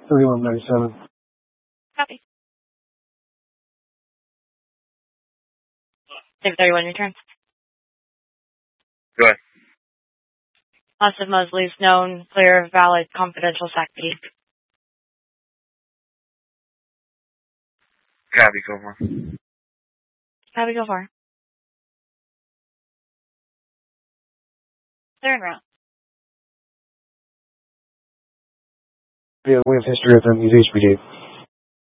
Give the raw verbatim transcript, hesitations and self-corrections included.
thirty-one ninety-seven. Copy. Save thirty-one, your turn. Go ahead. Loss of Mosley's known, clear, valid, confidential S A C P. Copy, go for. Copy, go for. Third round. Yeah, we have history with him. He's H P D.